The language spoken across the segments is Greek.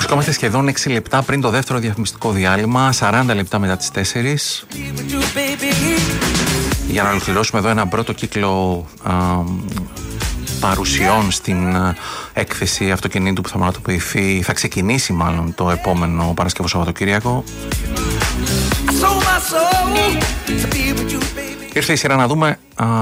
Βρισκόμαστε σχεδόν 6 λεπτά πριν το δεύτερο διαφημιστικό διάλειμμα, 40 λεπτά μετά τις 4. Για να ολοκληρώσουμε εδώ ένα πρώτο κύκλο παρουσιών στην έκθεση αυτοκινήτου που θα πραγματοποιηθεί, θα ξεκινήσει μάλλον το επόμενο Παρασκευό Σαββατοκύριακο. Ήρθε η σειρά να δούμε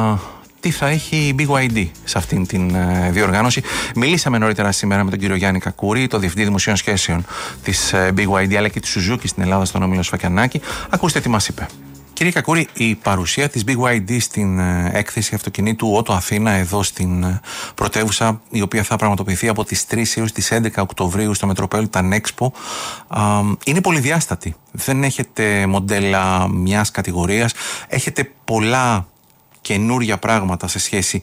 τι θα έχει η BYD σε αυτήν την διοργάνωση. Μιλήσαμε νωρίτερα σήμερα με τον κύριο Γιάννη Κακούρη, το Διευθυντή Δημοσίων Σχέσεων της BYD αλλά και της Suzuki στην Ελλάδα, στον όμιλο Σφακιανάκη. Ακούστε τι μας είπε. Κύριε Κακούρη, η παρουσία της BYD στην έκθεση αυτοκινήτου Auto Αθήνα εδώ στην πρωτεύουσα, η οποία θα πραγματοποιηθεί από τις 3 έως τις 11 Οκτωβρίου στο Metropolitan Expo, είναι πολυδιάστατη. Δεν έχετε μοντέλα μιας κατηγορίας, έχετε πολλά καινούρια πράγματα σε σχέση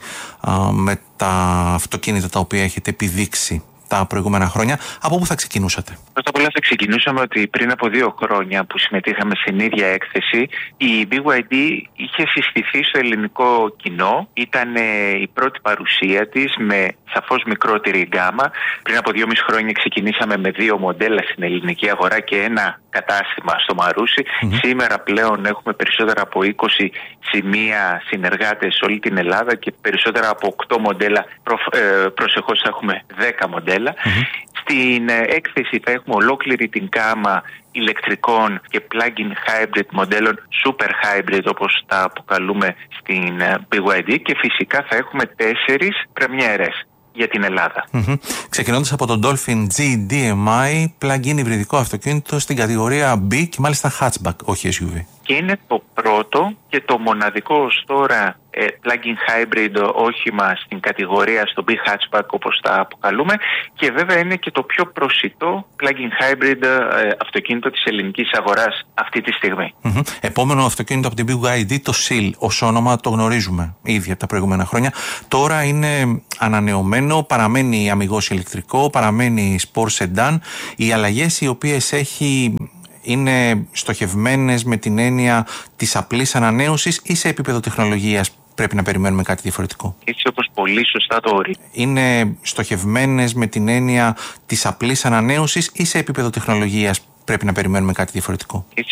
με τα αυτοκίνητα τα οποία έχετε επιδείξει τα προηγούμενα χρόνια. Από πού θα ξεκινούσατε? Πρώτα απ' όλα θα ξεκινούσαμε ότι πριν από 2 χρόνια που συμμετείχαμε στην ίδια έκθεση, η BYD είχε συστηθεί στο ελληνικό κοινό. Ήταν η πρώτη παρουσία της με σαφώς μικρότερη γκάμα. Πριν από 2,5 χρόνια ξεκινήσαμε με 2 μοντέλα στην ελληνική αγορά και ένα κατάστημα στο Μαρούσι. Σήμερα πλέον έχουμε περισσότερα από 20 σημεία συνεργάτες σε όλη την Ελλάδα και περισσότερα από 8 μοντέλα. Προσεχώς θα έχουμε 10 μοντέλα. Στην έκθεση θα έχουμε ολόκληρη την γάμα ηλεκτρικών και plug-in hybrid μοντέλων, super hybrid όπως τα αποκαλούμε στην BYD, και φυσικά θα έχουμε 4 πρεμιέρες για την Ελλάδα. Ξεκινώντας από τον Dolphin G DMI, plug-in υβριδικό αυτοκίνητο στην κατηγορία B και μάλιστα hatchback, όχι SUV. Και είναι το πρώτο και το μοναδικό ως τώρα plug-in hybrid όχημα στην κατηγορία στο B-hatchback όπως τα αποκαλούμε, και βέβαια είναι και το πιο προσιτό plug-in hybrid αυτοκίνητο της ελληνικής αγοράς αυτή τη στιγμή. Επόμενο αυτοκίνητο από την BYD, το Seal, ως όνομα το γνωρίζουμε ήδη από τα προηγούμενα χρόνια. Τώρα είναι ανανεωμένο, παραμένει αμιγώς ηλεκτρικό, παραμένει sport sedan. Οι αλλαγές οι οποίες έχει είναι στοχευμένες με την έννοια της απλής ανανέωσης ή σε επίπεδο τεχνολογίας πρέπει να περιμένουμε κάτι διαφορετικό? Έτσι όπως πολύ σωστά το ορίζει. Είναι στοχευμένες με την έννοια της απλής ανανέωσης ή σε επίπεδο τεχνολογίας πρέπει να περιμένουμε κάτι διαφορετικό?